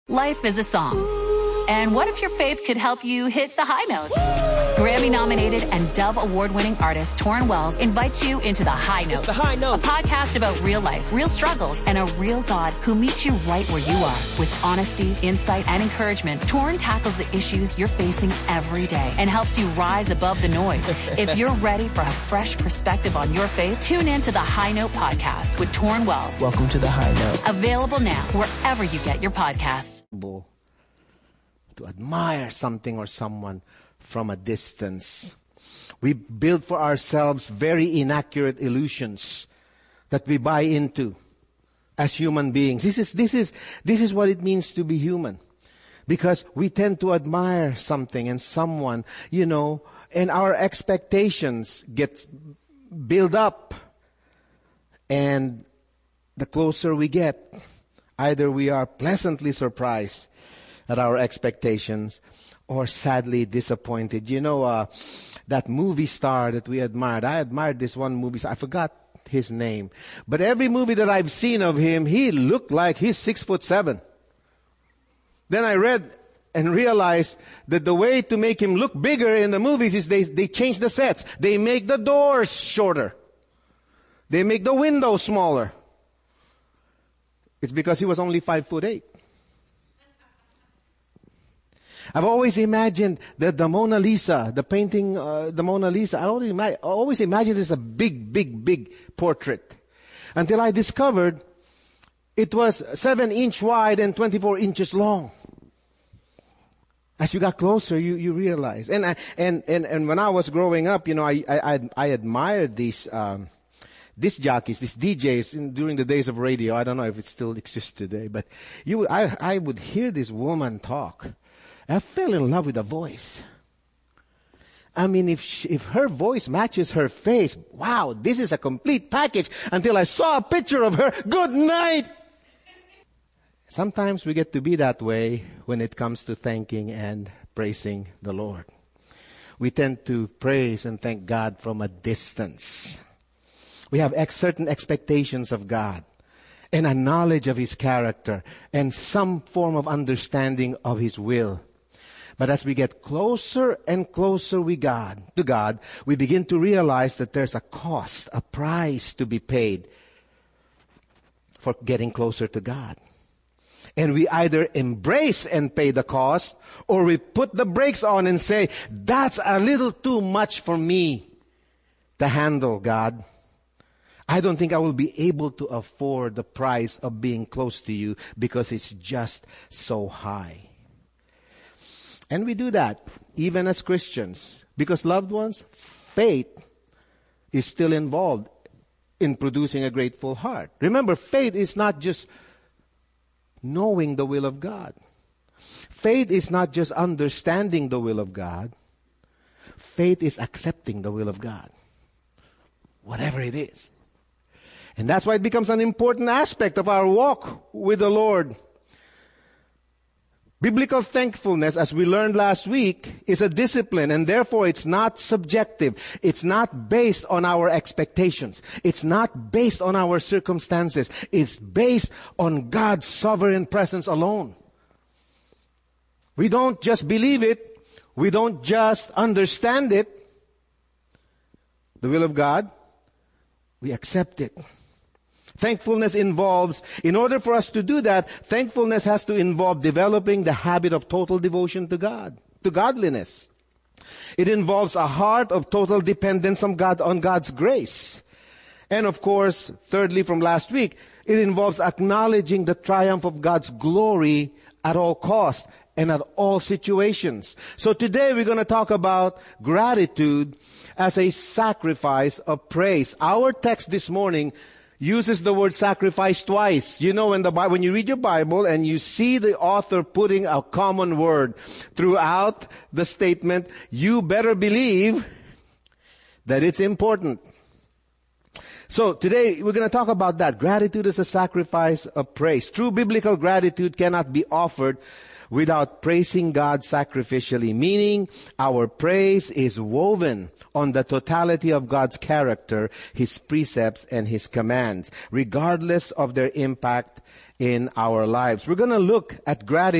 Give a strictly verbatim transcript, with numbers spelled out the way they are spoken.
Life is a song. And what if your faith could help you hit the high notes? Grammy-nominated and Dove Award-winning artist Torrin Wells invites you into The High Note. It's The High Note. A podcast about real life, real struggles, and a real God who meets you right where you are. With honesty, insight, and encouragement, Torrin tackles the issues you're facing every day and helps you rise above the noise. If you're ready for a fresh perspective on your faith, tune in to The High Note podcast with Torrin Wells. Welcome to The High Note. Available now wherever you get your podcasts. To admire something or someone from a distance. We build for ourselves very inaccurate illusions that we buy into as human beings. This is, this is, this is what it means to be human. Because we tend to admire something and someone, you know, and our expectations get built up. And the closer we get, either we are pleasantly surprised at our expectations or sadly disappointed. You know, uh, that movie star that we admired. I admired this one movie star. I forgot his name. But every movie that I've seen of him, he looked like he's six foot seven. Then I read and realized that the way to make him look bigger in the movies is they, they change the sets. They make the doors shorter. They make the windows smaller. It's because he was only five foot eight. I've always imagined that the Mona Lisa, the painting, uh, the Mona Lisa, I always, ima- I always imagined it's a big, big, big portrait. Until I discovered it was seven inch wide and twenty-four inches long. As you got closer, you, you realize. And, I, and, and, and when I was growing up, you know, I, I, I admired these, um, disc jockeys, these D Js in, during the days of radio. I don't know if it still exists today, but you, I, I would hear this woman talk. I fell in love with the voice. I mean, if she, if her voice matches her face, wow, this is a complete package. Until I saw a picture of her. Good night. Sometimes we get to be that way when it comes to thanking and praising the Lord. We tend to praise and thank God from a distance. We have ex- certain expectations of God and a knowledge of His character and some form of understanding of His will. But as we get closer and closer with God, to God, we begin to realize that there's a cost, a price to be paid for getting closer to God. And we either embrace and pay the cost, or we put the brakes on and say, that's a little too much for me to handle, God. I don't think I will be able to afford the price of being close to you because it's just so high. And we do that even as Christians because, loved ones, faith is still involved in producing a grateful heart. Remember, faith is not just knowing the will of God. Faith is not just understanding the will of God. Faith is accepting the will of God, whatever it is. And that's why it becomes an important aspect of our walk with the Lord. Biblical thankfulness, as we learned last week, is a discipline, and therefore it's not subjective. It's not based on our expectations. It's not based on our circumstances. It's based on God's sovereign presence alone. We don't just believe it. We don't just understand it, the will of God. We accept it. Thankfulness involves, in order for us to do that, thankfulness has to involve developing the habit of total devotion to God, to godliness. It involves a heart of total dependence on God, on God's grace. And of course, thirdly from last week, it involves acknowledging the triumph of God's glory at all costs and at all situations. So today we're going to talk about gratitude as a sacrifice of praise. Our text this morning uses the word sacrifice twice. You know, when the when you read your Bible and you see the author putting a common word throughout the statement, you better believe that it's important. So today we're going to talk about that. Gratitude is a sacrifice of praise. True biblical gratitude cannot be offered without praising God sacrificially, meaning our praise is woven on the totality of God's character, His precepts, and His commands, regardless of their impact in our lives. We're going to look at gratitude